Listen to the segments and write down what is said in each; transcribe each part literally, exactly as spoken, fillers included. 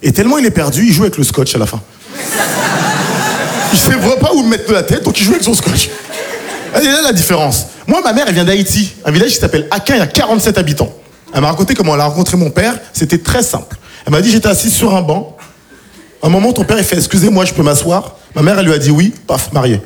Et tellement il est perdu, il joue avec le scotch à la fin. Il sait vraiment pas où mettre de la tête, donc il joue avec son scotch. Elle est là la différence. Moi, ma mère, elle vient d'Haïti, un village qui s'appelle Akin, il y a quarante-sept habitants. Elle m'a raconté comment elle a rencontré mon père, c'était très simple. Elle m'a dit, j'étais assise sur un banc. À un moment, ton père, il fait, excusez-moi, je peux m'asseoir? Ma mère, elle lui a dit oui, paf, marié.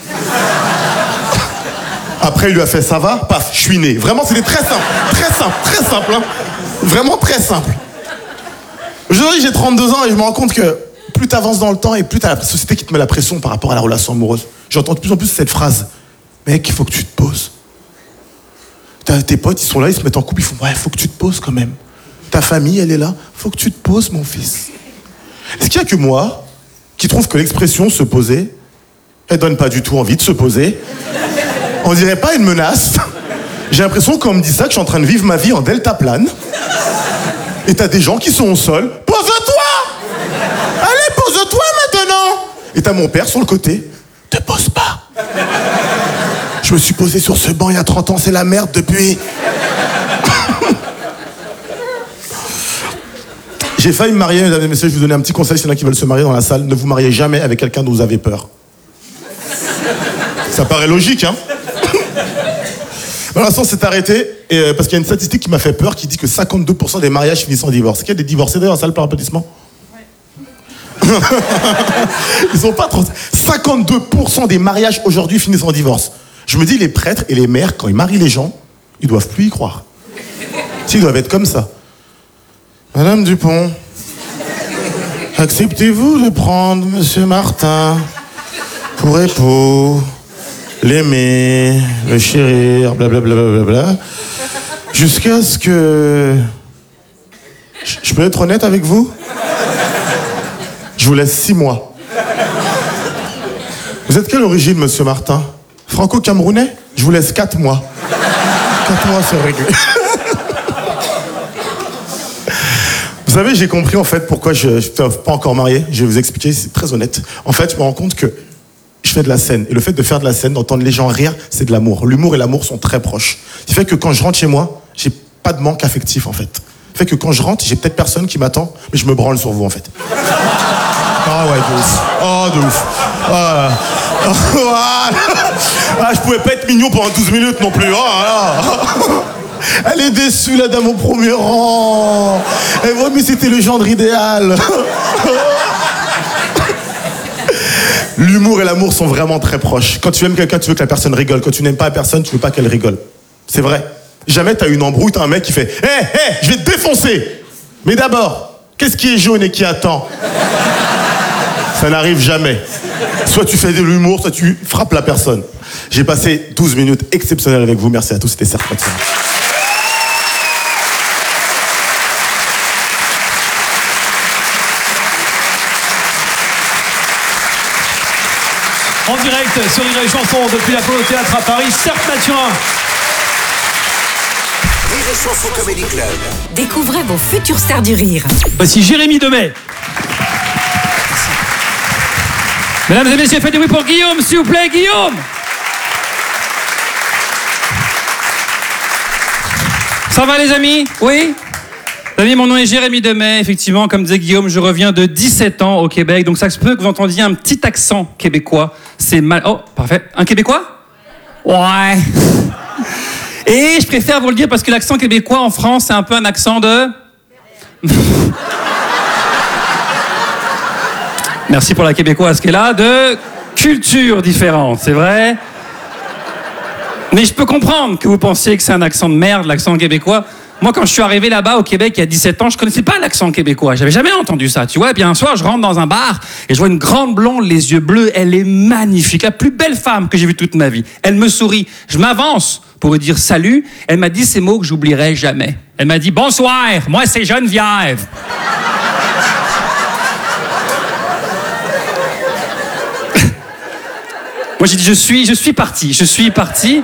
Après, il lui a fait, ça va? Paf, je suis né. Vraiment, c'était très simple, très simple, très simple. Hein. Vraiment très simple. Aujourd'hui, j'ai trente-deux ans et je me rends compte que plus t'avances dans le temps et plus t'as la société qui te met la pression par rapport à la relation amoureuse. J'entends de plus en plus cette phrase. Mec, il faut que tu te poses. T'as tes potes, ils sont là, ils se mettent en couple, ils font, ouais, il faut que tu te poses quand même. Ta famille, elle est là, faut que tu te poses, mon fils. Est-ce qu'il y a que moi qui trouve que l'expression se poser, elle donne pas du tout envie de se poser? On dirait pas une menace. J'ai l'impression qu'on me dit ça que je suis en train de vivre ma vie en deltaplane. Et t'as des gens qui sont au sol. Pose-toi! Allez, pose-toi maintenant! Et t'as mon père sur le côté. Te pose pas! Je me suis posé sur ce banc il y a trente ans, c'est la merde depuis. J'ai failli me marier, mesdames et messieurs, je vais vous donner un petit conseil, s'il y en a qui veulent se marier dans la salle, ne vous mariez jamais avec quelqu'un dont vous avez peur. Ça paraît logique, hein? Pour l'instant, c'est arrêté, et, euh, parce qu'il y a une statistique qui m'a fait peur, qui dit que cinquante-deux pour cent des mariages finissent en divorce. Est-ce qu'il y a des divorcés d'ailleurs dans la salle par applaudissement? Ouais. Ils sont pas trop... cinquante-deux pour cent des mariages aujourd'hui finissent en divorce. Je me dis, les prêtres et les mères, quand ils marient les gens, ils doivent plus y croire. Ils doivent être comme ça. Madame Dupont, acceptez-vous de prendre Monsieur Martin pour époux, l'aimer, le chérir, blablabla, blablabla, jusqu'à ce que... Je peux être honnête avec vous? Je vous laisse six mois. Vous êtes quelle origine, Monsieur Martin? Franco-camerounais? Je vous laisse quatre mois. Quatre mois, c'est réglé. Vous savez, j'ai compris en fait pourquoi je ne suis pas encore marié. Je vais vous expliquer, c'est très honnête. En fait, je me rends compte que je fais de la scène. Et le fait de faire de la scène, d'entendre les gens rire, c'est de l'amour. L'humour et l'amour sont très proches. Ce qui fait que quand je rentre chez moi, j'ai pas de manque affectif en fait. Ce qui fait que quand je rentre, j'ai peut-être personne qui m'attend, mais je me branle sur vous en fait. Ah ouais, de ouf. Oh, de ouf. Voilà. Ah, je pouvais pas être mignon pendant douze minutes non plus. Oh, là. Elle est déçue, la dame au premier rang. Elle voit, mais c'était le gendre idéal. L'humour et l'amour sont vraiment très proches. Quand tu aimes quelqu'un, tu veux que la personne rigole. Quand tu n'aimes pas la personne, tu veux pas qu'elle rigole. C'est vrai. Jamais t'as une embrouille, t'as un mec qui fait « Hé, hey, hé, hey, je vais te défoncer !» Mais d'abord, qu'est-ce qui est jaune et qui attend? Ça n'arrive jamais. Soit tu fais de l'humour, soit tu frappes la personne. J'ai passé douze minutes exceptionnelles avec vous. Merci à tous, c'était Certes Mathurin. En direct sur Rire et Chanson depuis l'Apollo Théâtre à Paris, Certes Mathurin. Rire et Chanson Comedy Club. Découvrez vos futures stars du rire. Voici Jérémy Demey. Mesdames et messieurs, faites du bruit pour Guillaume, s'il vous plaît, Guillaume. Ça va les amis? Oui? Les amis, mon nom est Jérémy Demey. Effectivement, comme disait Guillaume, je reviens de dix-sept ans au Québec. Donc ça se peut que vous entendiez un petit accent québécois. C'est mal... Oh, parfait. Un Québécois? Ouais. Et je préfère vous le dire parce que l'accent québécois en France, c'est un peu un accent de... Merci pour la québécoise qui est là. De culture différente, c'est vrai. Mais je peux comprendre que vous pensiez que c'est un accent de merde, l'accent québécois. Moi, quand je suis arrivé là-bas au Québec il y a dix-sept ans, je connaissais pas l'accent québécois. J'avais jamais entendu ça, tu vois. Et puis un soir, je rentre dans un bar et je vois une grande blonde, les yeux bleus. Elle est magnifique, la plus belle femme que j'ai vue toute ma vie. Elle me sourit. Je m'avance pour lui dire salut. Elle m'a dit ces mots que j'oublierai jamais. Elle m'a dit bonsoir, moi c'est Geneviève. Moi j'ai dit je suis, je suis parti, je suis parti.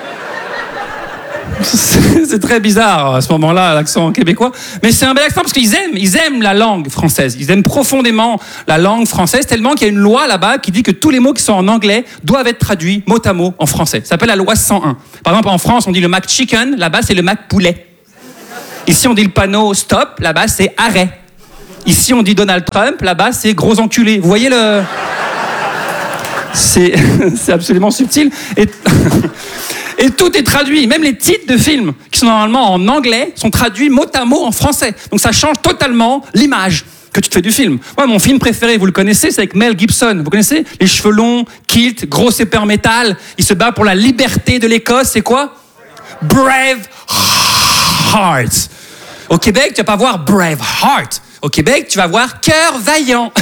C'est très bizarre à ce moment-là, l'accent québécois. Mais c'est un bel accent parce qu'ils aiment, ils aiment la langue française. Ils aiment profondément la langue française, tellement qu'il y a une loi là-bas qui dit que tous les mots qui sont en anglais doivent être traduits mot à mot en français. Ça s'appelle la loi cent un. Par exemple, en France, on dit le Mac Chicken, là-bas, c'est le Mac Poulet. Ici, on dit le panneau stop, là-bas, c'est arrêt. Ici, on dit Donald Trump, là-bas, c'est gros enculé. Vous voyez le... C'est, c'est absolument subtil. Et... Et tout est traduit, même les titres de films qui sont normalement en anglais sont traduits mot à mot en français. Donc ça change totalement l'image que tu te fais du film. Moi, mon film préféré, vous le connaissez, c'est avec Mel Gibson. Vous connaissez? Les cheveux longs, kilt, gros épée en métal. Il se bat pour la liberté de l'Écosse. C'est quoi? Brave Heart. Au Québec, tu vas pas voir Brave Heart. Au Québec, tu vas voir Cœur Vaillant.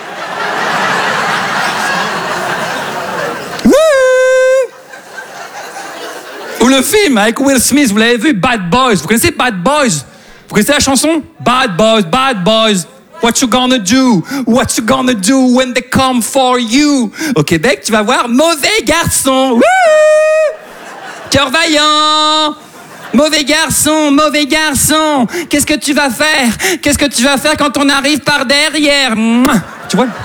Ou le film avec Will Smith, vous l'avez vu, Bad Boys. Vous connaissez Bad Boys? Vous connaissez la chanson? Bad Boys, Bad Boys. What you gonna do? What you gonna do when they come for you? Au Québec, tu vas voir Mauvais Garçon. Wouh! Cœur Vaillant. Mauvais garçon, mauvais garçon. Qu'est-ce que tu vas faire? Qu'est-ce que tu vas faire quand on arrive par derrière? Mouah. Tu vois?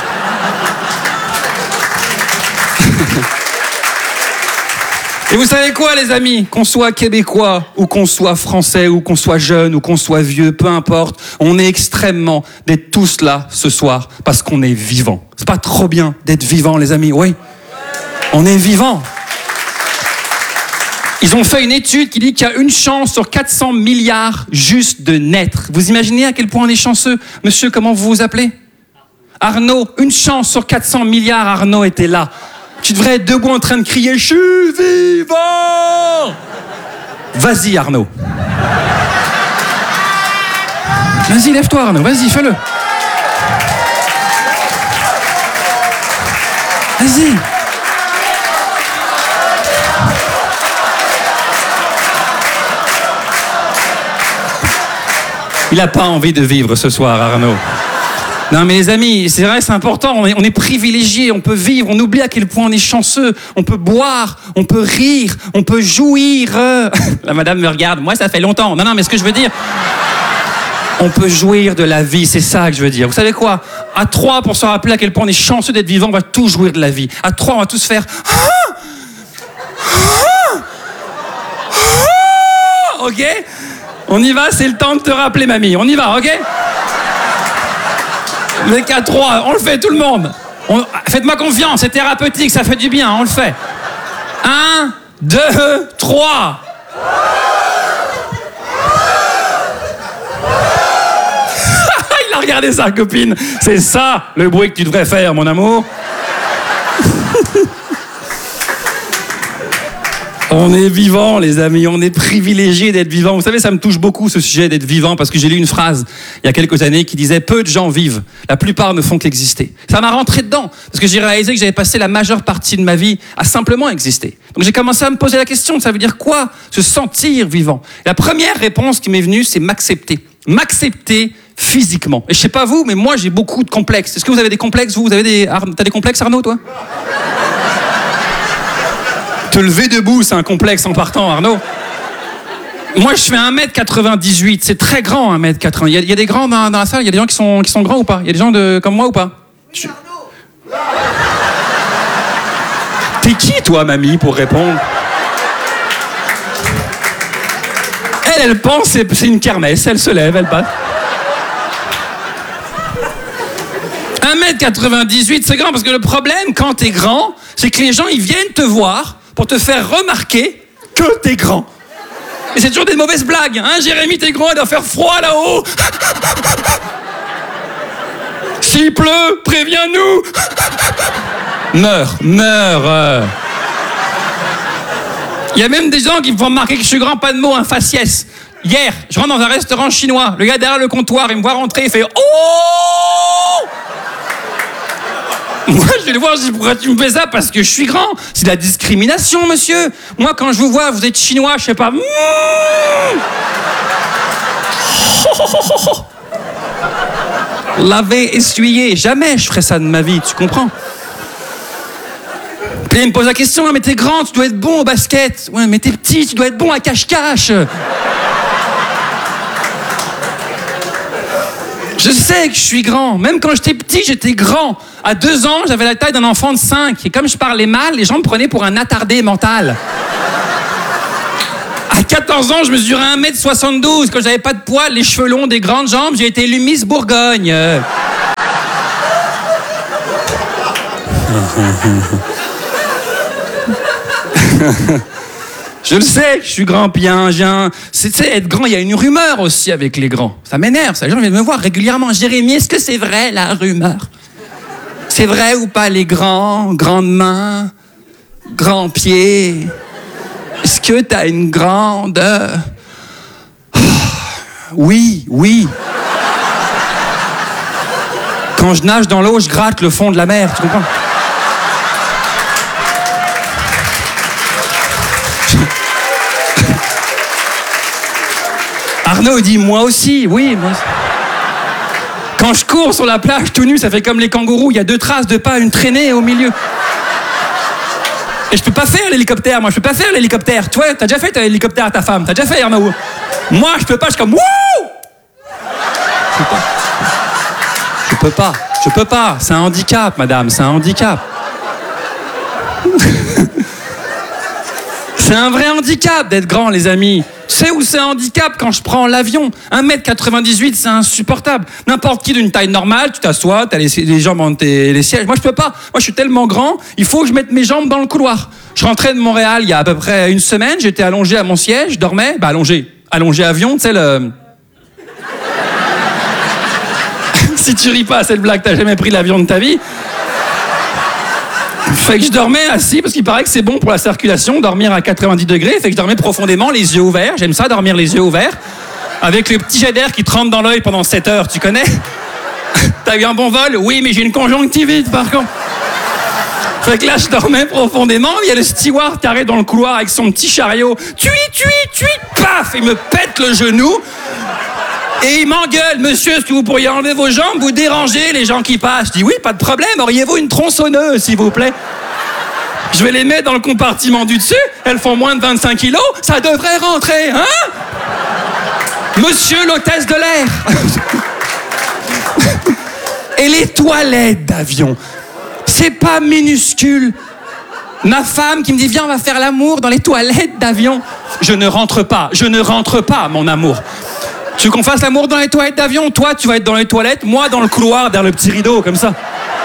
Et vous savez quoi, les amis? Qu'on soit québécois, ou qu'on soit français, ou qu'on soit jeune, ou qu'on soit vieux, peu importe, on est extrêmement d'être tous là ce soir, parce qu'on est vivant. C'est pas trop bien d'être vivant, les amis? Oui. On est vivant. Ils ont fait une étude qui dit qu'il y a une chance sur quatre cents milliards juste de naître. Vous imaginez à quel point on est chanceux? Monsieur, comment vous vous appelez? Arnaud. Une chance sur quatre cents milliards, Arnaud était là. Tu devrais être debout en train de crier « Je suis vivant !» Vas-y, Arnaud. Vas-y, lève-toi, Arnaud. Vas-y, fais-le. Vas-y. Il n'a pas envie de vivre ce soir, Arnaud. Non mais les amis, c'est vrai, c'est important, on est, on est privilégiés, on peut vivre, on oublie à quel point on est chanceux, on peut boire, on peut rire, on peut jouir. La madame me regarde, moi ça fait longtemps. Non, non, mais ce que je veux dire, on peut jouir de la vie, c'est ça que je veux dire. Vous savez quoi? À trois, pour se rappeler à quel point on est chanceux d'être vivant, on va tous jouir de la vie. À trois, on va tous faire... Ok? On y va, c'est le temps de te rappeler, mamie. On y va, ok? Le qu'à trois, on le fait tout le monde. On... Faites-moi confiance, c'est thérapeutique, ça fait du bien, on le fait. Un, deux, trois. Il a regardé sa copine. C'est ça le bruit que tu devrais faire, mon amour. On est vivant, les amis, on est privilégiés d'être vivant. Vous savez, ça me touche beaucoup ce sujet d'être vivant parce que j'ai lu une phrase il y a quelques années qui disait « Peu de gens vivent, la plupart ne font qu'exister ». Ça m'a rentré dedans parce que j'ai réalisé que j'avais passé la majeure partie de ma vie à simplement exister. Donc j'ai commencé à me poser la question, ça veut dire quoi se sentir vivant? Et la première réponse qui m'est venue, c'est m'accepter. M'accepter physiquement. Et je sais pas vous, mais moi j'ai beaucoup de complexes. Est-ce que vous avez des complexes, vous? Vous avez des... T'as des complexes, Arnaud, toi? Te lever debout, c'est un complexe en partant, Arnaud. Moi, je fais un mètre quatre-vingt-dix-huit. C'est très grand, un mètre quatre-vingt-dix. Il y a, il y a des grands dans, dans la salle? Il y a des gens qui sont, qui sont grands ou pas? Il y a des gens de, comme moi ou pas? Je... T'es qui, toi, mamie, pour répondre? Elle, elle pense c'est, c'est une kermesse. Elle se lève, elle passe. un mètre quatre-vingt-dix-huit, c'est grand parce que le problème, quand t'es grand, c'est que les gens, ils viennent te voir pour te faire remarquer que t'es grand. Et c'est toujours des mauvaises blagues. Hein, Jérémy, t'es grand, il doit faire froid là-haut. S'il pleut, préviens-nous. Meurs, meurs. Il y a même des gens qui me font remarquer que je suis grand, pas de mots, un faciès. Hier, je rentre dans un restaurant chinois. Le gars derrière le comptoir, il me voit rentrer, il fait « Oh !» Moi, je vais le voir, je dis, pourquoi tu me fais ça? Parce que je suis grand. C'est de la discrimination, monsieur. Moi, quand je vous vois, vous êtes chinois, je sais pas. Mmh Laver, essuyer. Jamais je ferais ça de ma vie, tu comprends? Puis il me pose la question, mais t'es grand, tu dois être bon au basket. Ouais, mais t'es petit, tu dois être bon à cache-cache. Je sais que je suis grand. Même quand j'étais petit, j'étais grand. À deux ans, j'avais la taille d'un enfant de cinq. Et comme je parlais mal, les gens me prenaient pour un attardé mental. À quatorze ans, je mesurais un mètre soixante-douze. Quand j'avais pas de poils, les cheveux longs, des grandes jambes, j'ai été élu Miss Bourgogne. Je le sais, je suis grand, puis un, j'ai un... C'est, tu sais, être grand, il y a une rumeur aussi avec les grands. Ça m'énerve, ça. Les gens viennent me voir régulièrement. Jérémy, est-ce que c'est vrai, la rumeur? C'est vrai ou pas, les grands, grandes mains, grands pieds? Est-ce que t'as une grande... Oh, oui, oui. Quand je nage dans l'eau, je gratte le fond de la mer, tu comprends? Arnaud dit, moi aussi, oui, moi aussi. Quand je cours sur la plage tout nu, ça fait comme les kangourous, il y a deux traces de pas, une traînée au milieu. Et je peux pas faire l'hélicoptère, moi, je peux pas faire l'hélicoptère. Toi, t'as déjà fait l'hélicoptère à ta femme, t'as déjà fait, Arnaud. Moi, je peux pas, je suis comme, wouh! Je peux pas. Je peux pas, je peux pas. C'est un handicap, madame, c'est un handicap. C'est un vrai handicap d'être grand, les amis. Tu sais où c'est un handicap quand je prends l'avion? un mètre quatre-vingt-dix-huit, c'est insupportable. N'importe qui d'une taille normale, tu t'assois, t'as les, les jambes entre tes, les sièges. Moi, je peux pas. Moi, je suis tellement grand, il faut que je mette mes jambes dans le couloir. Je rentrais de Montréal il y a à peu près une semaine, j'étais allongé à mon siège, je dormais. Bah, allongé. Allongé avion, tu sais, le... Si tu ris pas à cette blague, t'as jamais pris l'avion de ta vie. Fait que je dormais assis parce qu'il paraît que c'est bon pour la circulation, dormir à quatre-vingt-dix degrés. Fait que je dormais profondément, les yeux ouverts. J'aime ça, dormir les yeux ouverts. Avec le petit jet d'air qui te rentre dans l'œil pendant sept heures, tu connais? T'as eu un bon vol? Oui, mais j'ai une conjonctivite par contre. Fait que là, je dormais profondément. Il y a le steward qui arrive dans le couloir avec son petit chariot. Tui, tui, tui, paf! Il me pète le genou. Et il m'engueule, monsieur, est-ce que vous pourriez enlever vos jambes, vous dérangez les gens qui passent? Je dis oui, pas de problème, auriez-vous une tronçonneuse, s'il vous plaît? Je vais les mettre dans le compartiment du dessus, elles font moins de vingt-cinq kilos, ça devrait rentrer, hein? Monsieur l'hôtesse de l'air. Et les toilettes d'avion, c'est pas minuscule. Ma femme qui me dit, viens, on va faire l'amour dans les toilettes d'avion. Je ne rentre pas, je ne rentre pas, mon amour. Tu veux qu'on fasse l'amour dans les toilettes d'avion? Toi, tu vas être dans les toilettes, moi dans le couloir, derrière le petit rideau, comme ça.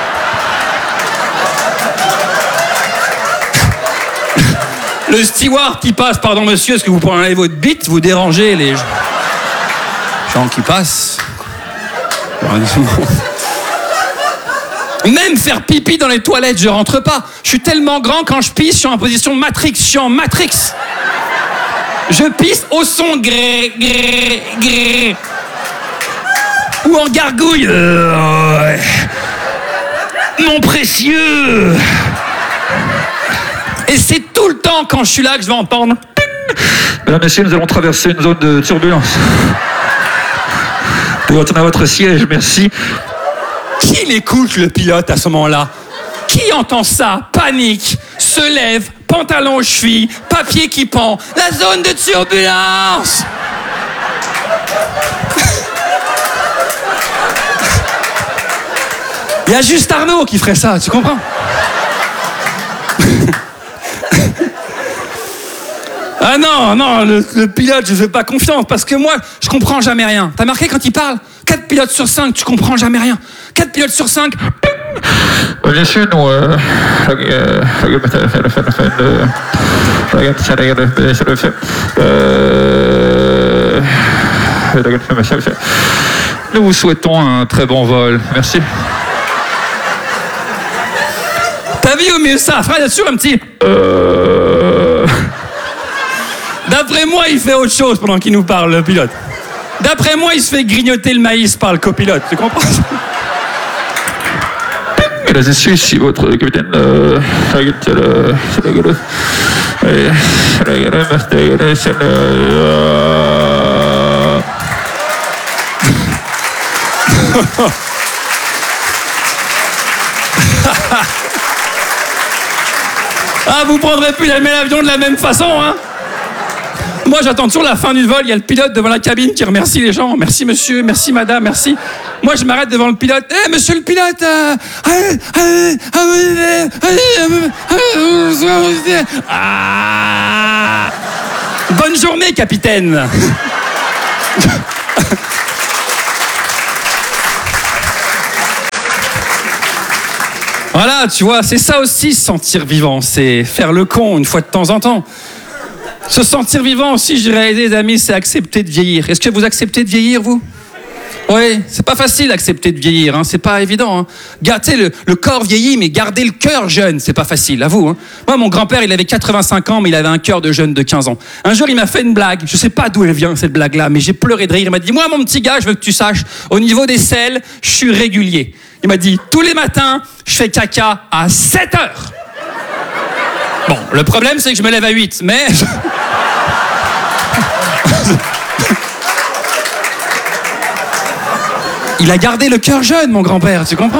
Le steward qui passe, pardon monsieur, est-ce que vous pouvez enlever votre bite? Vous dérangez les gens qui passent. Même faire pipi dans les toilettes, je rentre pas. Je suis tellement grand, quand je pisse, je suis en position Matrix, je suis en Matrix. Je pisse au son gré, gré, gré. Ou en gargouille. Euh, mon précieux. Et c'est tout le temps quand je suis là que je vais entendre. Mesdames, Messieurs, nous allons traverser une zone de turbulence. Vous retournez à votre siège, merci. Qui l'écoute, le pilote, à ce moment-là? Qui entend ça? Panique, se lève, pantalon aux chevilles, papier qui pend, la zone de turbulence. Il y a juste Arnaud qui ferait ça, tu comprends? Ah non, non, le, le pilote, je ne fais pas confiance parce que moi, je comprends jamais rien. T'as marqué quand il parle? quatre pilotes sur cinq, tu comprends jamais rien. quatre pilotes sur cinq. Bien sûr, nous... Euh, nous vous souhaitons un très bon vol. Merci. T'as vu au mieux ça, frère, sûr un petit... Euh... D'après moi, il fait autre chose pendant qu'il nous parle, le pilote. D'après moi, il se fait grignoter le maïs par le copilote, tu comprends? Mesdames et messieurs, ici votre capitaine. Euh, ah, vous prendrez plus jamais l'avion de la même façon, hein? Moi, j'attends toujours la fin du vol. Il y a le pilote devant la cabine qui remercie les gens. Merci monsieur, merci madame, merci. Moi, je m'arrête devant le pilote. Eh, hey, monsieur le pilote euh... ah Bonne journée, capitaine. Voilà, tu vois, c'est ça aussi, se sentir vivant. C'est faire le con une fois de temps en temps. Se sentir vivant aussi, je dirais, les amis, c'est accepter de vieillir. Est-ce que vous acceptez de vieillir, vous ? Oui, c'est pas facile d'accepter de vieillir, hein, c'est pas évident. Hein. Gardez le, le corps vieillit, mais garder le cœur jeune, c'est pas facile, à vous. Hein. Moi, mon grand-père, il avait quatre-vingt-cinq ans, mais il avait un cœur de jeune de quinze ans. Un jour, il m'a fait une blague, je sais pas d'où elle vient, cette blague-là, mais j'ai pleuré de rire. Il m'a dit, moi, mon petit gars, je veux que tu saches, au niveau des selles, je suis régulier. Il m'a dit, tous les matins, je fais caca à sept heures. Bon, le problème, c'est que je me lève à huit, mais... Il a gardé le cœur jeune, mon grand-père, tu comprends ?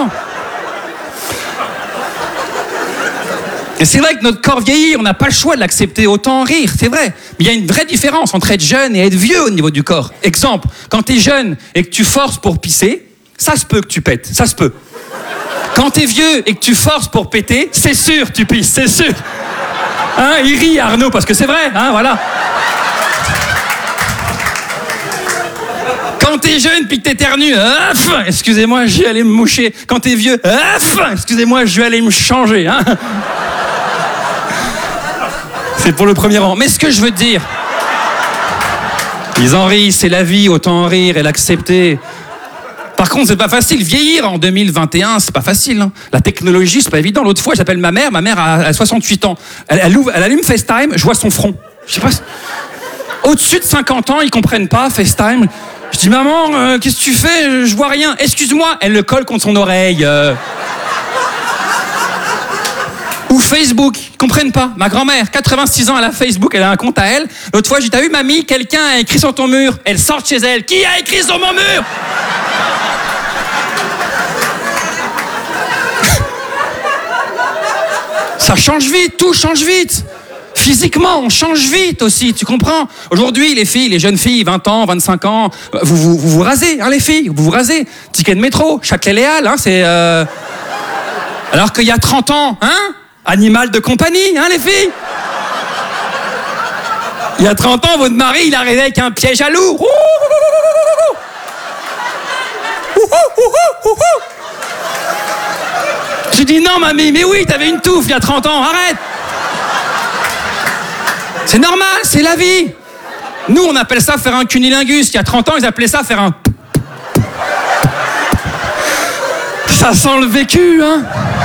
Et c'est vrai que notre corps vieillit, on n'a pas le choix de l'accepter, autant en rire, c'est vrai. Mais il y a une vraie différence entre être jeune et être vieux au niveau du corps. Exemple, quand tu es jeune et que tu forces pour pisser, ça se peut que tu pètes, ça se peut. Quand tu es vieux et que tu forces pour péter, c'est sûr tu pisses, c'est sûr. Hein, il rit Arnaud, parce que c'est vrai, hein, voilà. Quand t'es jeune puis que t'éternues, excusez-moi, je vais aller me moucher. Quand t'es vieux, excusez-moi, je vais aller me changer. Hein. C'est pour le premier rang. Mais ce que je veux te dire, ils en rient, c'est la vie, autant en rire et l'accepter. Par contre, c'est pas facile. Vieillir en deux mille vingt et un, c'est pas facile. Hein. La technologie, c'est pas évident. L'autre fois, j'appelle ma mère. Ma mère a, a soixante-huit ans. Elle, elle, ouvre, elle allume FaceTime, je vois son front. Je sais pas. Au-dessus de cinquante ans, ils comprennent pas FaceTime. Je dis, maman, euh, qu'est-ce que tu fais ? Je vois rien. Excuse-moi. Elle le colle contre son oreille. Euh... Ou Facebook. Ils comprennent pas. Ma grand-mère, quatre-vingt-six ans, elle a Facebook, elle a un compte à elle. L'autre fois, j'ai dit, t'as vu, mamie, quelqu'un a écrit sur ton mur. Elle sort de chez elle. Qui a écrit sur mon mur ? Ça change vite, tout change vite. Physiquement, on change vite aussi, tu comprends ? Aujourd'hui, les filles, les jeunes filles, vingt ans, vingt-cinq ans, vous vous, vous, vous rasez, hein, les filles, vous vous rasez. Ticket de métro, Châtelet-Léal, hein, c'est... Euh... Alors qu'il y a trente ans, hein ? Animal de compagnie, hein, les filles ? Il y a trente ans, votre mari, il arrivait avec un piège à loup. Ouh, ouh, ouh, ouh, ouh. J'ai dit, non, mamie, mais oui, t'avais une touffe il y a trente ans, arrête ! C'est normal, c'est la vie. Nous, on appelle ça faire un cunilingus. Il y a trente ans, ils appelaient ça faire un... Ça sent le vécu, hein.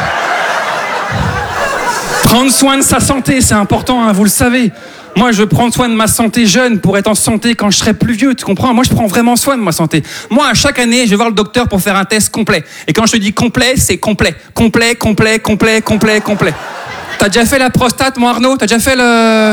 Prendre soin de sa santé, c'est important, hein, vous le savez. Moi, je veux prendre soin de ma santé jeune pour être en santé quand je serai plus vieux, tu comprends ? Moi, je prends vraiment soin de ma santé. Moi, chaque année, je vais voir le docteur pour faire un test complet. Et quand je te dis complet, c'est complet. Complet, complet, complet, complet, complet. T'as déjà fait la prostate, mon Arnaud ? T'as déjà fait le...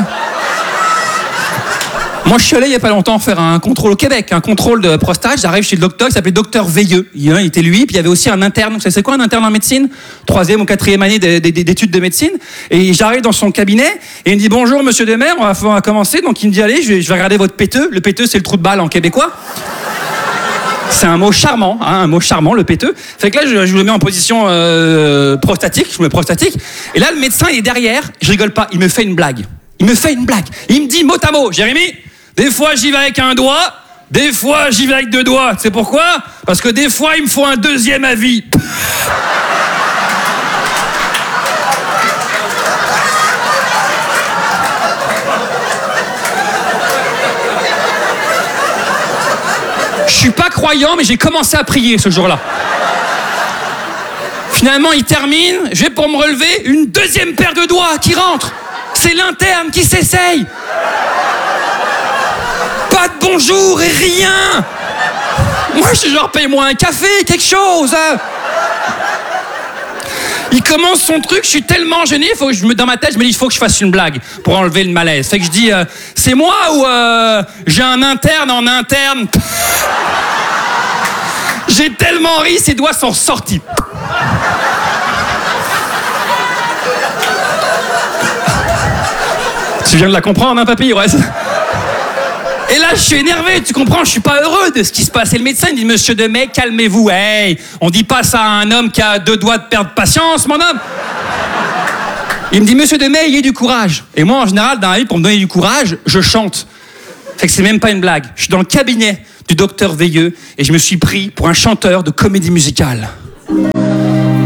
Moi, je suis allé il n'y a pas longtemps faire un contrôle au Québec, un contrôle de prostate. J'arrive chez le docteur, il s'appelait docteur Veilleux. Il était lui, puis il y avait aussi un interne. Vous savez, c'est quoi un interne en médecine ? Troisième ou quatrième année d'études de médecine. Et j'arrive dans son cabinet, et il me dit « Bonjour, monsieur Demer, on va, on va commencer. » Donc il me dit « Allez, je vais, je vais regarder votre péteux. » Le péteux, c'est le trou de balle en québécois. C'est un mot charmant, hein, un mot charmant, le péteux. Fait que là, je, je le mets en position euh, prostatique, je me mets prostatique. Et là, le médecin, il est derrière, je rigole pas, il me fait une blague. Il me fait une blague. Il me dit mot à mot, Jérémy, des fois j'y vais avec un doigt, des fois j'y vais avec deux doigts. Tu sais pourquoi ? Parce que des fois, il me faut un deuxième avis. Je suis pas croyant, mais j'ai commencé à prier ce jour-là. Finalement, il termine, je vais pour me relever, une deuxième paire de doigts qui rentre. C'est l'interne qui s'essaye. Pas de bonjour et rien. Moi, je suis genre, paye-moi un café, quelque chose. Hein. Il commence son truc, je suis tellement gêné, faut que je me, dans ma tête, je me dis, il faut que je fasse une blague pour enlever le malaise. Fait que je dis, euh, c'est moi ou euh, j'ai un interne en interne. J'ai tellement ri, ses doigts sont sortis. Tu viens de la comprendre, hein, papy ? Ouais. Et là, je suis énervé, tu comprends ? Je suis pas heureux de ce qui se passe. Et le médecin il dit, monsieur Demet, calmez-vous. Hey, on dit pas ça à un homme qui a deux doigts de perdre patience, mon homme. Il me dit, monsieur Demey, ayez du courage. Et moi, en général, dans la vie, pour me donner du courage, je chante. Fait que c'est même pas une blague. Je suis dans le cabinet du docteur Veilleux et je me suis pris pour un chanteur de comédie musicale.